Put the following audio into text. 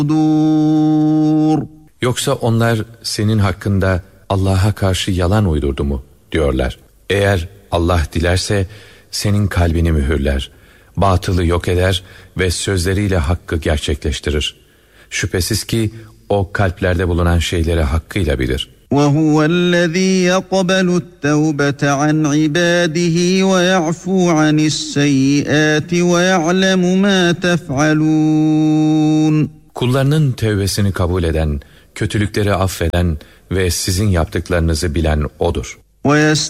Yoksa onlar senin hakkında Allah'a karşı yalan uydurdu mu diyorlar. Eğer Allah dilerse senin kalbini mühürler, batılı yok eder ve sözleriyle hakkı gerçekleştirir. Şüphesiz ki o kalplerde bulunan şeyleri hakkıyla bilir. وَهُوَ الَّذ۪ي يَقْبَلُ التَّوْبَةَ عَنْ عِبَادِهِ وَيَعْفُو عَنِ السَّيِّئَاتِ وَيَعْلَمُ مَا تَفْعَلُونَ. Kullarının tevbesini kabul eden, kötülükleri affeden ve sizin yaptıklarınızı bilen O'dur.